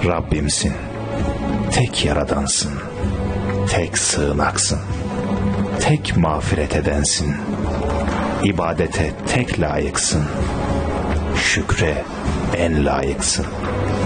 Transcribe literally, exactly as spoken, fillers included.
Rabbimsin, tek yaradansın, tek sığınaksın, tek mağfiret edensin, ibadete tek layıksın, şükre en layıksın.